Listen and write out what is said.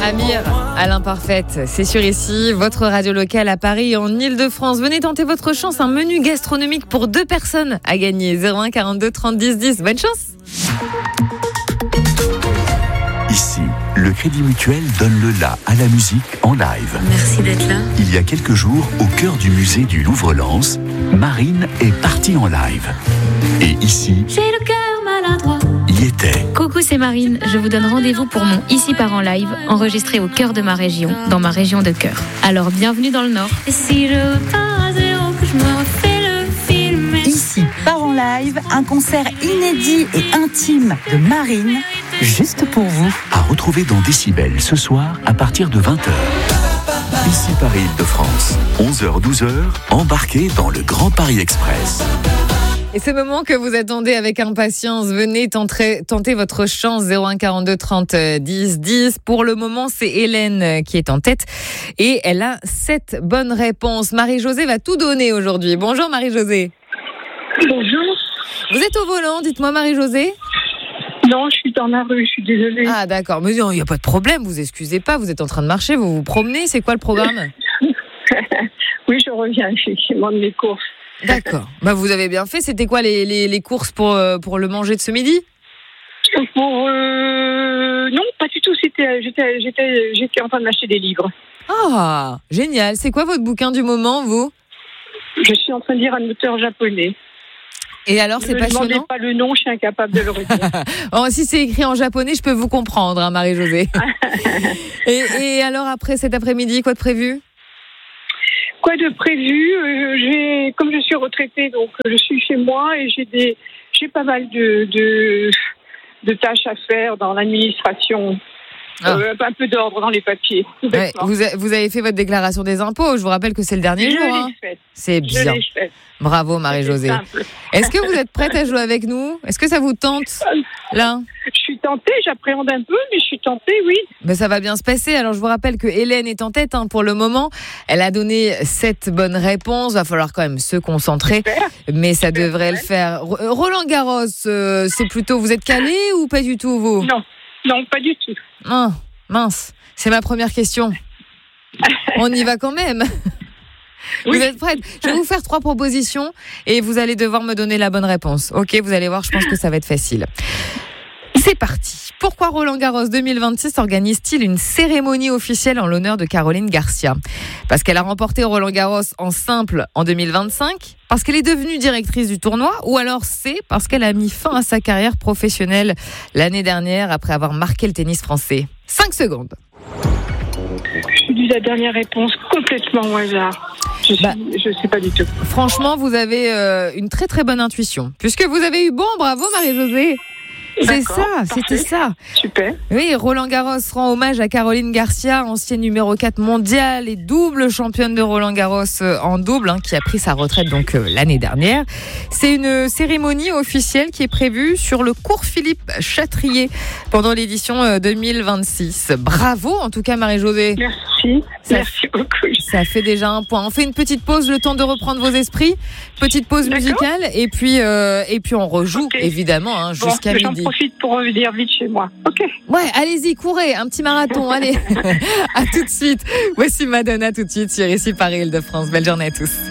Amir, à l'imparfaite, c'est sur ici, votre radio locale à Paris et en Ile-de-France. Venez tenter votre chance, un menu gastronomique pour 2 personnes à gagner. 01 42 30 10 10. Bonne chance. Ici, le Crédit Mutuel donne le la à la musique en live. Merci d'être là. Il y a quelques jours, au cœur du musée du Louvre-Lens, Marine est partie en live. Et ici, J'ai le cœur maladroit. y était. Coucou, c'est Marine. Je vous donne rendez-vous pour mon Ici part en live, enregistré au cœur de ma région, dans ma région de cœur. Alors, bienvenue dans le Nord. Et si je repars à zéro, que je me refais le film. Ici part en live, un concert inédit et intime de Marine, juste pour vous. À retrouver dans Décibel ce soir à partir de 20h. Ici Paris Île-de-France, 11h-12h, embarquez dans le Grand Paris Express. Et ce moment que vous attendez avec impatience, venez tenter votre chance. 01 42 30 10 10. Pour le moment, c'est Hélène qui est en tête et elle a 7 bonnes réponses. Marie-Josée va tout donner aujourd'hui. Bonjour Marie-Josée. Bonjour. Vous êtes au volant, dites-moi Marie-Josée. Non, je suis dans la rue, je suis désolée. Ah d'accord, mais non, il n'y a pas de problème, vous excusez pas, vous êtes en train de marcher, vous vous promenez, c'est quoi le programme? Oui, je reviens effectivement de mes courses. D'accord, bah vous avez bien fait, c'était quoi les courses pour le manger de ce midi? Non, pas du tout, j'étais en train de m'acheter des livres. Ah, génial, c'est quoi votre bouquin du moment vous? Je suis en train de lire un auteur japonais. Et alors, c'est passionnant? Ne me demandez pas le nom, je suis incapable de le redire. Oh, si c'est écrit en japonais, je peux vous comprendre, hein, Marie-Josée. et alors, après cet après-midi, quoi de prévu? Quoi de prévu? Comme je suis retraitée, donc je suis chez moi et j'ai pas mal de tâches à faire dans l'administration. Un peu d'ordre dans les papiers. Ouais, vous avez fait votre déclaration des impôts. Je vous rappelle que c'est le dernier jour. Hein. C'est bien. Je l'ai faite. Bravo Marie-Josée. Est-ce que vous êtes prête à jouer avec nous? Est-ce que ça vous tente là? Je suis tentée, j'appréhende un peu, mais je suis tentée, oui. Ben, ça va bien se passer. Alors je vous rappelle que Hélène est en tête pour le moment. Elle a donné 7 bonnes réponses. Va falloir quand même se concentrer. Super. Mais ça devrait le faire. Roland Garros, c'est plutôt... Vous êtes calé ou pas du tout vous? Non, pas du tout. Ah, mince, c'est ma première question. On y va quand même. Oui. Vous êtes prête? Je vais vous faire 3 propositions et vous allez devoir me donner la bonne réponse. Ok, vous allez voir, je pense que ça va être facile. C'est parti. Pourquoi Roland Garros 2026 organise-t-il une cérémonie officielle en l'honneur de Caroline Garcia? Parce qu'elle a remporté Roland Garros en simple en 2025? Parce qu'elle est devenue directrice du tournoi? Ou alors c'est parce qu'elle a mis fin à sa carrière professionnelle l'année dernière après avoir marqué le tennis français? 5 secondes. Je dis la dernière réponse complètement au hasard. Je sais pas du tout. Franchement, vous avez une très très bonne intuition. Puisque vous avez eu bon, bravo Marie-Josée. C'est ça, c'était ça. Super. Oui, Roland Garros rend hommage à Caroline Garcia, ancienne numéro 4 mondiale et double championne de Roland Garros en double, qui a pris sa retraite donc l'année dernière. C'est une cérémonie officielle qui est prévue sur le cours Philippe Chatrier pendant l'édition 2026. Bravo en tout cas Marie-Josée. Merci beaucoup. Ça fait déjà un point. On fait une petite pause, le temps de reprendre vos esprits. Petite pause musicale et puis on rejoue évidemment jusqu'à midi. J'en profite pour revenir vite chez moi. Ok. Ouais, allez-y, courez, un petit marathon, allez. À tout de suite. Voici Madonna tout de suite sur Ici Paris Île-de-France. Belle journée à tous.